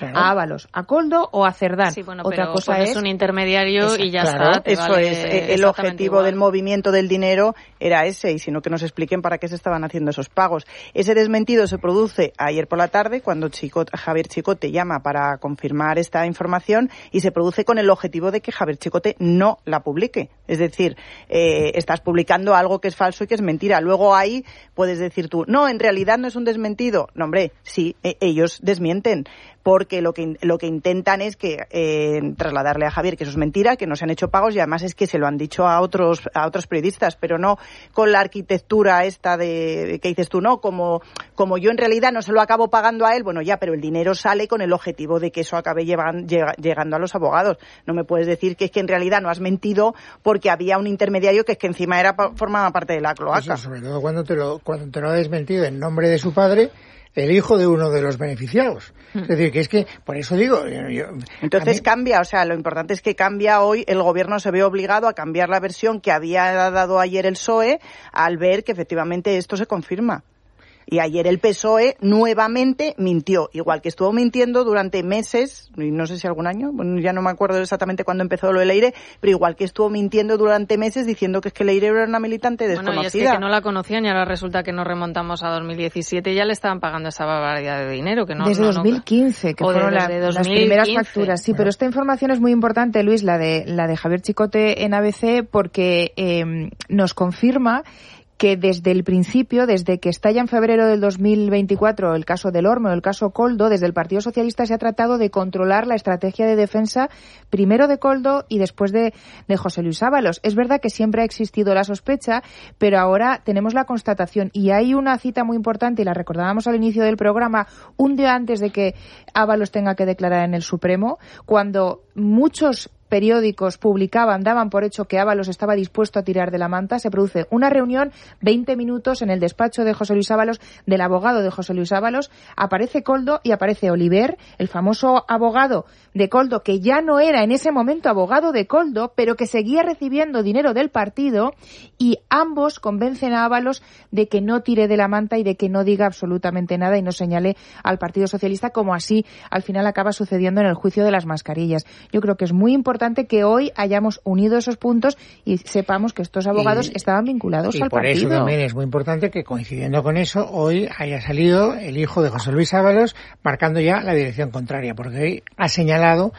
a Ábalos, a Koldo o a Cerdán. Sí, bueno, otra pero cosa es un intermediario y ya está. Eso es, el objetivo igual del movimiento del dinero era ese, y si no que nos expliquen para qué se estaban haciendo esos pagos. Ese desmentido se produce ayer por la tarde cuando Javier Chicote llama para confirmar esta información, y se produce con el objetivo de que Javier Chicote no la publique. Es decir, estás publicando algo que es falso y que es mentira. Luego ahí puedes decir tú, no, en realidad no es un desmentido. No, hombre, sí, ellos desmienten, porque lo que intentan es que trasladarle a Javier que eso es mentira, que no se han hecho pagos, y además es que se lo han dicho a otros periodistas, pero no con la arquitectura esta de que dices tú, no, como yo en realidad no se lo acabo pagando a él, bueno ya, pero el dinero sale con el objetivo de que eso acabe llegando a los abogados. No me puedes decir que es que en realidad no has mentido porque había un intermediario que es que encima formaba parte de la cloaca. Eso, sobre todo cuando te lo ha desmentido en nombre de su padre, el hijo de uno de los beneficiados. Es decir, que es que, por eso digo... Entonces cambia, o sea, lo importante es que cambia hoy, el gobierno se ve obligado a cambiar la versión que había dado ayer el PSOE al ver que efectivamente esto se confirma. Y ayer el PSOE nuevamente mintió, igual que estuvo mintiendo durante meses, no sé si algún año, bueno, ya no me acuerdo exactamente cuándo empezó lo de Leire, pero igual que estuvo mintiendo durante meses diciendo que es que Leire era una militante desconocida. Bueno, y es que no la conocían, y ahora resulta que nos remontamos a 2017 y ya le estaban pagando esa barbaridad de dinero. Que no, desde 2015, que fueron las primeras facturas. Sí, pero esta información es muy importante, Luis, la de Javier Chicote en ABC, porque nos confirma que desde el principio, desde que estalla en febrero del 2024 el caso del Orme o el caso Koldo, desde el Partido Socialista se ha tratado de controlar la estrategia de defensa, primero de Koldo y después de José Luis Ábalos. Es verdad que siempre ha existido la sospecha, pero ahora tenemos la constatación. Y hay una cita muy importante, y la recordábamos al inicio del programa, un día antes de que Ábalos tenga que declarar en el Supremo, cuando muchos periódicos daban por hecho que Ábalos estaba dispuesto a tirar de la manta. Se produce una reunión, 20 minutos en el despacho de José Luis Ábalos, del abogado de José Luis Ábalos, aparece Koldo y aparece Oliver, el famoso abogado de Koldo, que ya no era en ese momento abogado de Koldo, pero que seguía recibiendo dinero del partido, y ambos convencen a Ábalos de que no tire de la manta y de que no diga absolutamente nada y no señale al Partido Socialista, como así al final acaba sucediendo en el juicio de las mascarillas. Yo creo que es muy importante que hoy hayamos unido esos puntos y sepamos que estos abogados estaban vinculados al partido. Y por eso también es muy importante que, coincidiendo con eso, hoy haya salido el hijo de José Luis Ábalos marcando ya la dirección contraria, porque hoy ha señalado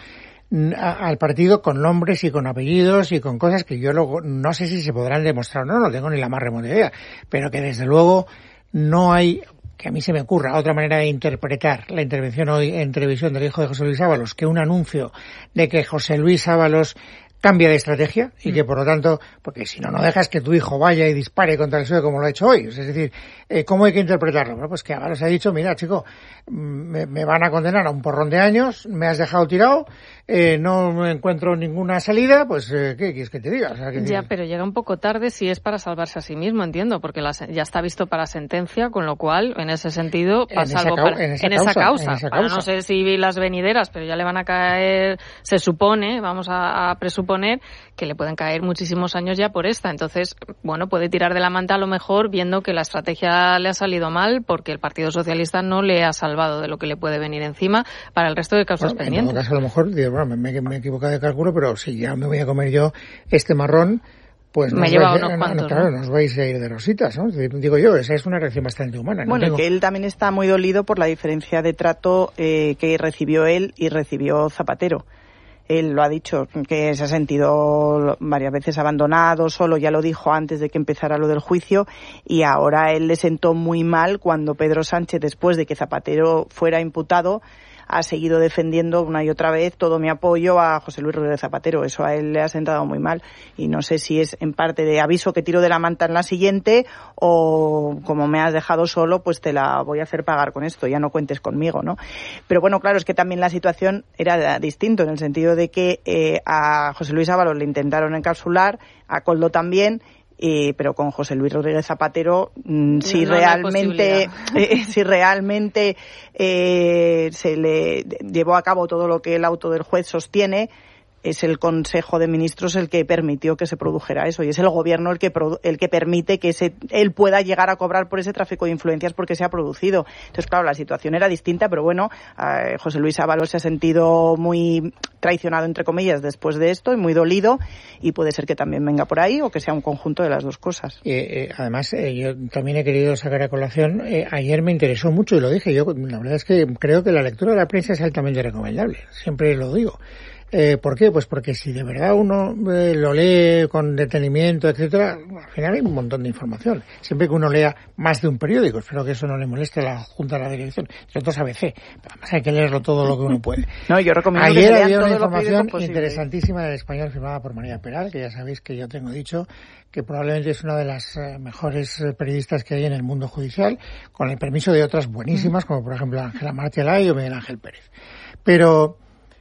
al partido con nombres y con apellidos y con cosas que yo luego no sé si se podrán demostrar o no tengo ni la más remota idea, pero que desde luego no hay... que a mí se me ocurra otra manera de interpretar la intervención hoy en televisión del hijo de José Luis Ábalos que un anuncio de que José Luis Ábalos cambia de estrategia y que por lo tanto, porque si no, no dejas que tu hijo vaya y dispare contra el PSOE como lo ha hecho hoy. Es decir, ¿cómo hay que interpretarlo? Bueno, pues que Ábalos ha dicho, mira chico, me van a condenar a un porrón de años, me has dejado tirado, no encuentro ninguna salida, pues ¿qué quieres que te diga? O sea, pero llega un poco tarde si es para salvarse a sí mismo, entiendo, porque ya está visto para sentencia, con lo cual, en ese sentido, pasa algo en esa causa. No sé si las venideras, pero ya le van a caer, se supone, vamos a presuponer, que le pueden caer muchísimos años ya por esta. Entonces, bueno, puede tirar de la manta a lo mejor viendo que la estrategia le ha salido mal porque el Partido Socialista no le ha salvado de lo que le puede venir encima para el resto de causas pendientes. En todo caso, a lo mejor, me he equivocado de cálculo, pero si ya me voy a comer yo este marrón, pues me lleva unos cuantos. Claro, nos vais a ir de rositas, ¿no? Digo yo, esa es una reacción bastante humana. Bueno, que él también está muy dolido por la diferencia de trato que recibió él y recibió Zapatero. Él lo ha dicho, que se ha sentido varias veces abandonado, solo, ya lo dijo antes de que empezara lo del juicio, y ahora él le sentó muy mal cuando Pedro Sánchez, después de que Zapatero fuera imputado, ha seguido defendiendo una y otra vez todo mi apoyo a José Luis Rodríguez Zapatero. Eso a él le ha sentado muy mal y no sé si es en parte de aviso que tiro de la manta en la siguiente o como me has dejado solo, pues te la voy a hacer pagar con esto, ya no cuentes conmigo, ¿no? Pero bueno, claro, es que también la situación era distinto en el sentido de que a José Luis Ábalos le intentaron encapsular, a Koldo también, pero con José Luis Rodríguez Zapatero, si realmente se le llevó a cabo todo lo que el auto del juez sostiene, es el Consejo de Ministros el que permitió que se produjera eso, y es el Gobierno el que permite que él pueda llegar a cobrar por ese tráfico de influencias porque se ha producido. Entonces, claro, la situación era distinta, pero bueno, José Luis Ábalos se ha sentido muy traicionado, entre comillas, después de esto, y muy dolido, y puede ser que también venga por ahí o que sea un conjunto de las dos cosas. Además, yo también he querido sacar a colación, ayer me interesó mucho y lo dije, yo la verdad es que creo que la lectura de la prensa es altamente recomendable, siempre lo digo. ¿Por qué? Pues porque si de verdad uno lo lee con detenimiento, etcétera, al final hay un montón de información. Siempre que uno lea más de un periódico, espero que eso no le moleste a la Junta de la Dirección. Nosotros ABC, pero además hay que leerlo todo lo que uno puede. No, yo recomiendo ayer que se lean había todo una información interesantísima del Español firmada por María Peral, que ya sabéis que yo tengo dicho que probablemente es una de las mejores periodistas que hay en el mundo judicial, con el permiso de otras buenísimas, como por ejemplo Ángela Martialay o Miguel Ángel Pérez. Pero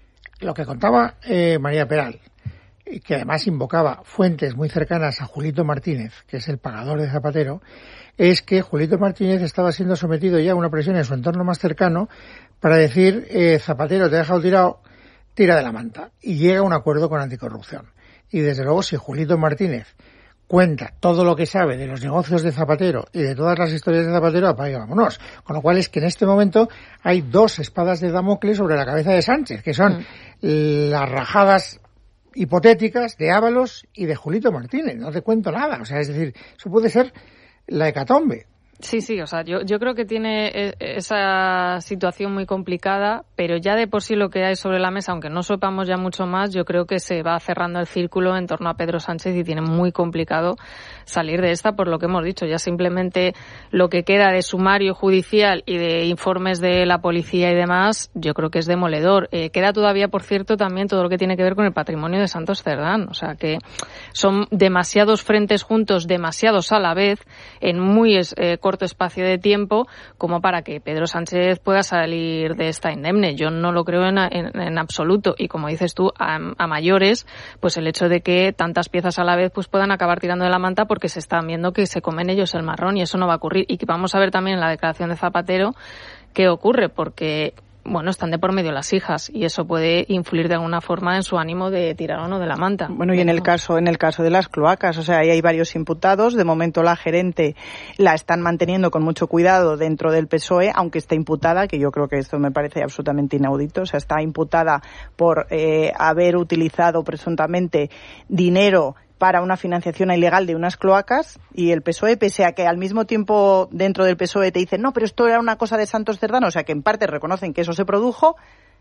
lo que contaba María Peral, que además invocaba fuentes muy cercanas a Julito Martínez, que es el pagador de Zapatero, es que Julito Martínez estaba siendo sometido ya a una presión en su entorno más cercano para decir, Zapatero te ha dejado tirado, tira de la manta. Y llega a un acuerdo con Anticorrupción. Y desde luego, si Julito Martínez cuenta todo lo que sabe de los negocios de Zapatero y de todas las historias de Zapatero, apague, vámonos. Con lo cual es que en este momento hay dos espadas de Damocles sobre la cabeza de Sánchez, que son las rajadas hipotéticas de Ábalos y de Julito Martínez. No te cuento nada. O sea, es decir, eso puede ser la hecatombe. Sí, o sea, yo creo que tiene esa situación muy complicada, pero ya de por sí lo que hay sobre la mesa, aunque no sepamos ya mucho más, yo creo que se va cerrando el círculo en torno a Pedro Sánchez y tiene muy complicado salir de esta, por lo que hemos dicho. Ya simplemente lo que queda de sumario judicial y de informes de la policía y demás, yo creo que es demoledor. Queda todavía, por cierto, también todo lo que tiene que ver con el patrimonio de Santos Cerdán. O sea, que son demasiados frentes juntos, demasiados a la vez, en muy corto espacio de tiempo, como para que Pedro Sánchez pueda salir de esta indemne. Yo no lo creo en absoluto. Y como dices tú, a mayores, pues el hecho de que tantas piezas a la vez pues puedan acabar tirando de la manta porque se están viendo que se comen ellos el marrón, y eso no va a ocurrir. Y que vamos a ver también en la declaración de Zapatero qué ocurre, porque bueno, están de por medio las hijas y eso puede influir de alguna forma en su ánimo de tirar o no de la manta. Bueno, y en el caso de las cloacas, o sea, ahí hay varios imputados. De momento la gerente la están manteniendo con mucho cuidado dentro del PSOE, aunque está imputada, que yo creo que esto me parece absolutamente inaudito. O sea, está imputada por haber utilizado presuntamente dinero para una financiación ilegal de unas cloacas, y el PSOE, pese a que al mismo tiempo dentro del PSOE te dicen no, pero esto era una cosa de Santos Cerdán, o sea que en parte reconocen que eso se produjo,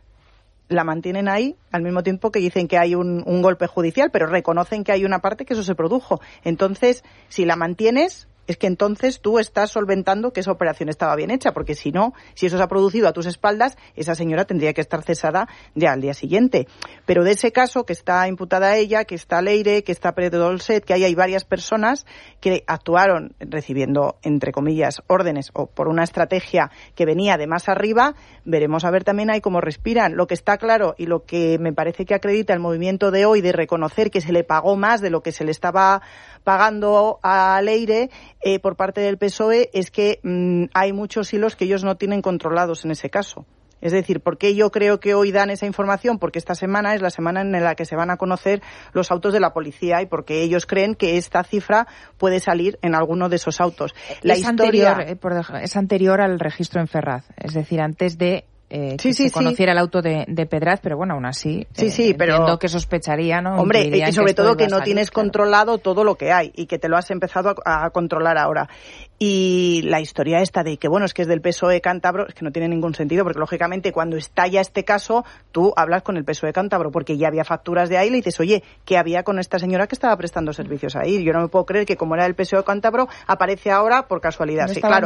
la mantienen ahí al mismo tiempo que dicen que hay un golpe judicial, pero reconocen que hay una parte que eso se produjo. Entonces, si la mantienes, es que entonces tú estás solventando que esa operación estaba bien hecha, porque si no, si eso se ha producido a tus espaldas, esa señora tendría que estar cesada ya al día siguiente. Pero de ese caso, que está imputada ella, que está Leire, que está Pedro Dolcet, que ahí hay varias personas que actuaron recibiendo, entre comillas, órdenes o por una estrategia que venía de más arriba, veremos a ver también ahí cómo respiran. Lo que está claro y lo que me parece que acredita el movimiento de hoy de reconocer que se le pagó más de lo que se le estaba pagando a Leire por parte del PSOE es que hay muchos hilos que ellos no tienen controlados en ese caso. Es decir, ¿por qué yo creo que hoy dan esa información? Porque esta semana es la semana en la que se van a conocer los autos de la policía y porque ellos creen que esta cifra puede salir en alguno de esos autos. Es anterior al registro en Ferraz, es decir, antes de se conociera el auto de Pedraz, pero bueno, aún así entiendo que sospecharía, ¿no? Hombre, y sobre todo que no tienes controlado todo lo que hay y que te lo has empezado a controlar ahora. Y la historia esta de que, bueno, es que es del PSOE cántabro, es que no tiene ningún sentido, porque lógicamente cuando estalla este caso, tú hablas con el PSOE cántabro, porque ya había facturas de ahí, y le dices, oye, ¿qué había con esta señora que estaba prestando servicios ahí? Yo no me puedo creer que como era el PSOE cántabro, aparece ahora por casualidad. No sí, claro,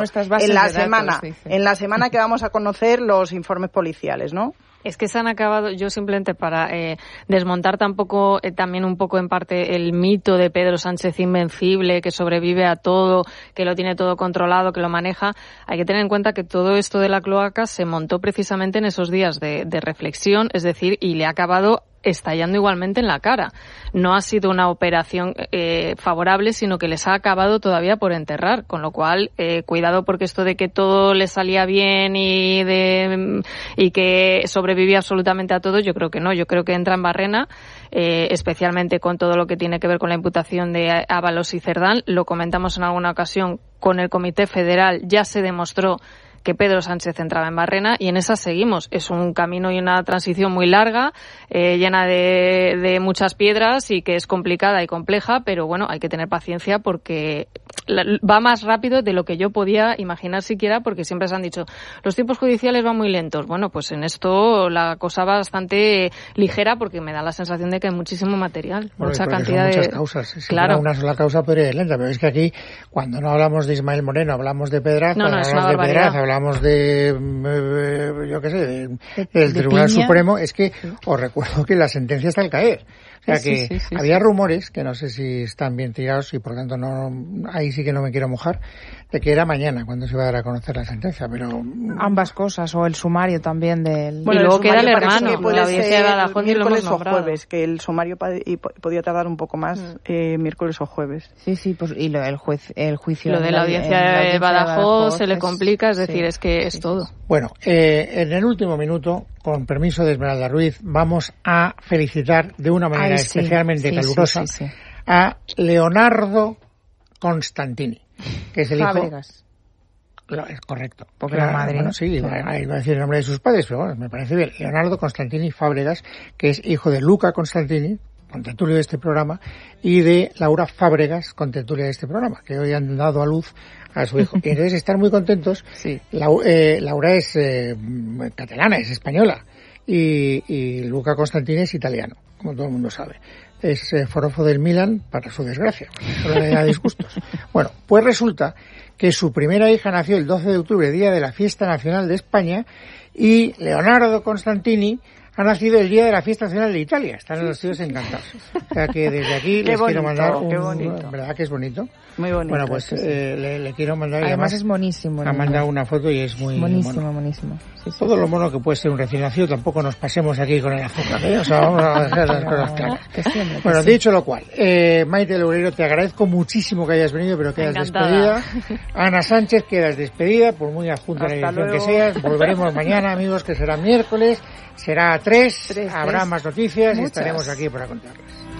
en la semana que vamos a conocer los informes policiales, ¿no? Es que se han acabado, yo simplemente para desmontar tampoco también un poco en parte el mito de Pedro Sánchez invencible, que sobrevive a todo, que lo tiene todo controlado, que lo maneja, hay que tener en cuenta que todo esto de la cloaca se montó precisamente en esos días de reflexión, es decir, y le ha acabado estallando igualmente en la cara. No ha sido una operación favorable, sino que les ha acabado todavía por enterrar, con lo cual cuidado, porque esto de que todo les salía bien y que sobrevivía absolutamente a todo, yo creo que no. Yo creo que entra en barrena, especialmente con todo lo que tiene que ver con la imputación de Ábalos y Cerdán. Lo comentamos en alguna ocasión con el Comité Federal, ya se demostró que Pedro Sánchez entraba en barrena y en esa seguimos. Es un camino y una transición muy larga, llena de muchas piedras y que es complicada y compleja, pero bueno, hay que tener paciencia porque va más rápido de lo que yo podía imaginar siquiera, porque siempre se han dicho los tiempos judiciales van muy lentos. Bueno, pues en esto la cosa va bastante ligera porque me da la sensación de que hay muchísimo material, mucha cantidad de... muchas causas. Claro. Una sola causa podría ir lenta, pero es que aquí, cuando no hablamos de Ismael Moreno, hablamos de Pedraz, hablamos de yo qué sé, del Tribunal Supremo, es que os recuerdo que la sentencia está al caer. O sea que había rumores, que no sé si están bien tirados y por tanto no, ahí sí que no me quiero mojar, de que era mañana cuando se iba a dar a conocer la sentencia, pero... Ambas cosas, o el sumario también del... Bueno, y luego queda el hermano, la audiencia de Badajoz, miércoles o jueves, que el sumario podía tardar un poco más, miércoles o jueves. Sí, pues y el juicio... Lo de la audiencia de Badajoz se le complica, es decir, es que es todo. Bueno, en el último minuto, con permiso de Esmeralda Ruiz, vamos a felicitar de una manera especialmente calurosa a Leonardo Constantini, que es el Fábregas. Hijo... Es correcto. Porque la madre... Bueno, sí, iba a decir el nombre de sus padres, pero bueno, me parece bien. Leonardo Constantini Fábregas, que es hijo de Luca Constantini, contertulio de este programa, y de Laura Fábregas, contertulia de este programa, que hoy han dado a luz a su hijo. Y entonces están muy contentos. Sí. Laura es catalana, es española, y Luca Constantini es italiano, como todo el mundo sabe. Es forofo del Milan, para su desgracia, solo le da disgustos. Bueno, pues resulta que su primera hija nació el 12 de octubre, día de la Fiesta Nacional de España, y Leonardo Constantini ha nacido el día de la Fiesta Nacional de Italia. Están los tíos encantados. O sea que desde aquí les quiero mandar ¿verdad que es bonito? Muy bonito. Bueno, pues le quiero mandar... Además es monísimo. Ha mandado una foto y es muy monísimo. Sí. Todo lo mono que puede ser un recién nacido, tampoco nos pasemos aquí con el azúcar, ¿eh? O sea, vamos a dejar las cosas claras. Bueno, dicho lo cual, Maite Loureiro, te agradezco muchísimo que hayas venido, pero quedas despedida. Ana Sánchez, quedas despedida, por muy adjunta la edición que seas. Volveremos mañana, amigos, que será miércoles. Será 3, habrá más noticias y estaremos aquí para contarlas.